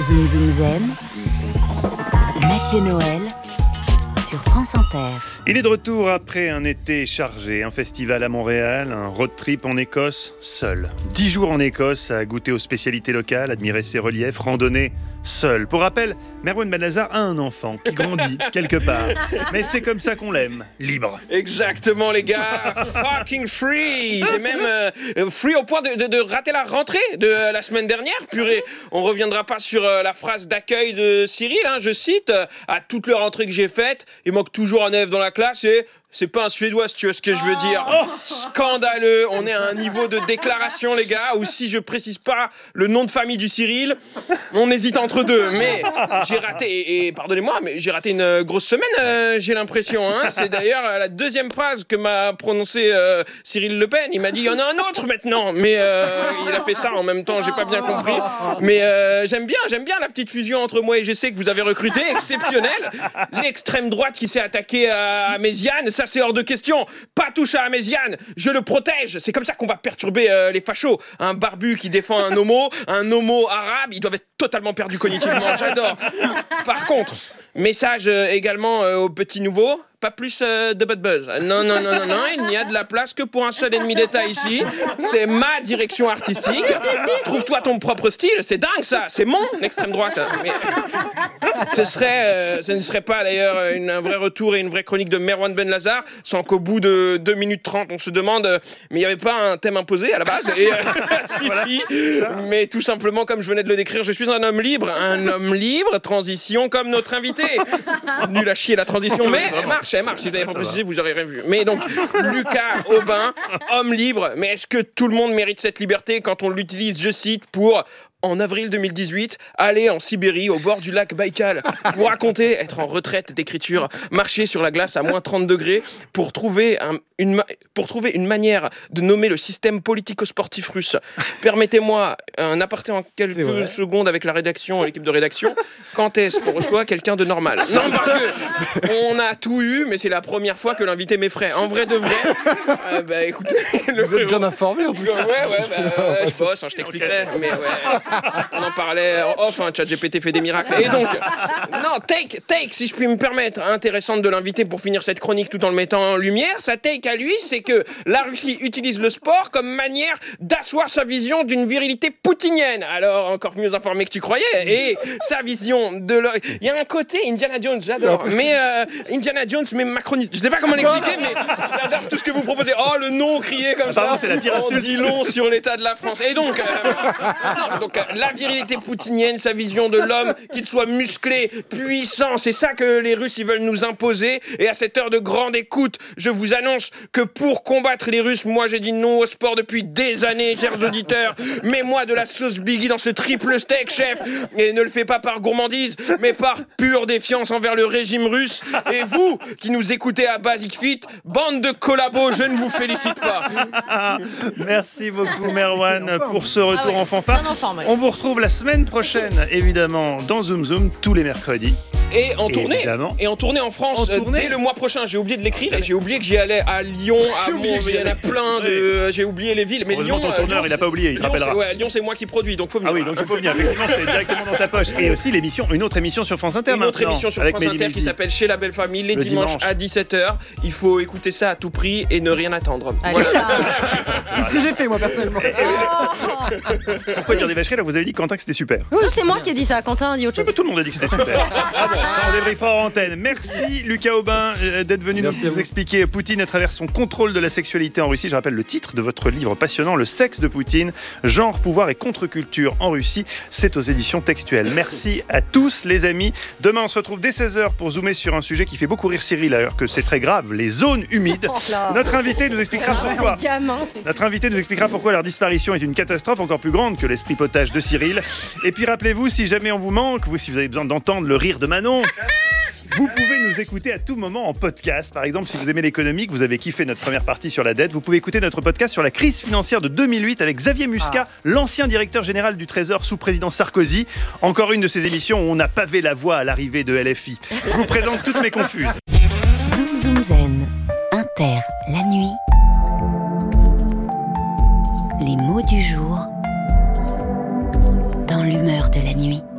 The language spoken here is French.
Zoom Zoom Zen, Mathieu Noël sur France Inter. Il est de retour après un été chargé, un festival à Montréal, un road trip en Écosse, seul. 10 jours en Écosse à goûter aux spécialités locales, admirer ses reliefs, randonner seul. Pour rappel, Merwan Benazar a un enfant qui grandit quelque part. Mais c'est comme ça qu'on l'aime, libre. Exactement les gars, fucking free. J'ai même free au point de rater la rentrée de la semaine dernière. Purée, on reviendra pas sur la phrase d'accueil de Cyril, hein, je cite, à toute les rentrées que j'ai faites, il manque toujours un élève dans la classe et... C'est pas un Suédois, si tu vois ce que je veux dire. Scandaleux. On est à un niveau de déclaration, les gars, où si je précise pas le nom de famille du Cyril, on hésite entre deux. Mais j'ai raté, et pardonnez-moi, mais j'ai raté une grosse semaine, j'ai l'impression. Hein. C'est d'ailleurs la deuxième phrase que m'a prononcée Cyril Le Pen. Il m'a dit, il y en a un autre maintenant. Mais il a fait ça en même temps, j'ai pas bien compris. Mais j'aime bien la petite fusion entre moi et GC que vous avez recruté, exceptionnelle. L'extrême droite qui s'est attaquée à Méziane, ça c'est hors de question. Pas touche à Méziane, je le protège. C'est comme ça qu'on va perturber les fachos. Un barbu qui défend un homo arabe, ils doivent être totalement perdus cognitivement. J'adore. Par contre, message également aux petits nouveaux. Pas plus de bad buzz. Non, il n'y a de la place que pour un seul ennemi d'État ici. C'est ma direction artistique. Trouve-toi ton propre style. C'est dingue ça. C'est mon extrême droite. Mais ce ne serait pas d'ailleurs un vrai retour et une vraie chronique de Merwan Benazar sans qu'au bout de 2 minutes 30, on se demande mais il n'y avait pas un thème imposé à la base. Et, si. Mais tout simplement, comme je venais de le décrire, je suis un homme libre. Un homme libre, transition comme notre invité. Nul à chier la transition, mais elle marche. Si je l'avais pas précisé, vous auriez rien vu. Mais donc, Lucas Aubin, homme libre. Mais est-ce que tout le monde mérite cette liberté quand on l'utilise, je cite, pour... En avril 2018, aller en Sibérie, au bord du lac Baïkal, vous raconter être en retraite d'écriture, marcher sur la glace à moins 30 degrés pour trouver une manière de nommer le système politico-sportif russe. Permettez-moi un aparté en quelques secondes avec la rédaction, l'équipe de rédaction. Quand est-ce qu'on reçoit quelqu'un de normal ? Non, parce que on a tout eu, mais c'est la première fois que l'invité m'effraie. En vrai de vrai, écoutez... Vous êtes bien informé en tout cas. Ouais, je bosse, je t'expliquerai, mais ouais... On en parlait en off, ChatGPT fait des miracles. Et donc, non, take, si je puis me permettre, intéressante de l'inviter pour finir cette chronique tout en le mettant en lumière. Sa take à lui, c'est que la Russie utilise le sport comme manière d'asseoir sa vision d'une virilité poutinienne. Alors, encore mieux informé que tu croyais. Et sa vision de... Il y a un côté Indiana Jones, j'adore. Mais Indiana Jones, mais macroniste. Je sais pas comment l'expliquer, mais j'adore tout ce que vous proposez. Oh, le nom crié comme ça. C'est la pire insulte. On dit long sur l'état de la France. Et donc... la virilité poutinienne, sa vision de l'homme, qu'il soit musclé, puissant, c'est ça que les Russes ils veulent nous imposer. Et à cette heure de grande écoute, je vous annonce que pour combattre les Russes, moi j'ai dit non au sport depuis des années, chers auditeurs. Mets-moi de la sauce Biggie dans ce triple steak, chef. Et ne le fais pas par gourmandise, mais par pure défiance envers le régime russe. Et vous, qui nous écoutez à Basic Fit, bande de collabos, je ne vous félicite pas. Merci beaucoup Merwan pour ce retour en fanfare. On vous retrouve la semaine prochaine, évidemment, dans Zoom Zoom, tous les mercredis. Et en tournée en France dès le mois prochain. J'ai oublié de l'écrire et j'ai oublié que j'y allais à Lyon, à Mont. Il y en a plein de. J'ai oublié les villes. Mais Lyon, ton tourneur, il n'a pas oublié, il te rappellera. Lyon, c'est moi qui produis, donc faut venir. Ah oui, donc il faut venir. Effectivement, c'est directement dans ta poche. Et aussi une autre émission sur France Inter. Une autre émission sur France Inter qui s'appelle Chez la Belle Famille, les dimanches à 17h. Il faut écouter ça à tout prix et ne rien attendre. C'est ce que j'ai fait moi personnellement. Pourquoi dire des vacheries là ? Vous avez dit Quentin que c'était super. Non, c'est moi qui ai dit ça. Quentin a dit autre chose. Tout le monde a dit que c'était super. Ah bon, ça on débrief fort en antenne. Merci Lucas Aubin d'être venu nous expliquer Poutine à travers son contrôle de la sexualité en Russie. Je rappelle le titre de votre livre passionnant, Le sexe de Poutine, genre, pouvoir et contre-culture en Russie. C'est aux éditions Textuelles. Merci à tous les amis. Demain on se retrouve dès 16h pour zoomer sur un sujet qui fait beaucoup rire Cyril alors que c'est très grave, les zones humides. Notre invité nous expliquera pourquoi leur disparition est une catastrophe encore plus grande que l'esprit potage de Cyril. Et puis rappelez-vous, si jamais on vous manque, si vous avez besoin d'entendre le rire de Manon, vous pouvez nous écouter à tout moment en podcast. Par exemple, si vous aimez l'économie, que vous avez kiffé notre première partie sur la dette, vous pouvez écouter notre podcast sur la crise financière de 2008 avec Xavier Muscat, l'ancien directeur général du Trésor sous président Sarkozy. Encore une de ces émissions où on a pavé la voie à l'arrivée de LFI. Je vous présente toutes mes confuses. Zoom Zoom Zen, Inter, la nuit. Les mots du jour dans l'humeur de la nuit.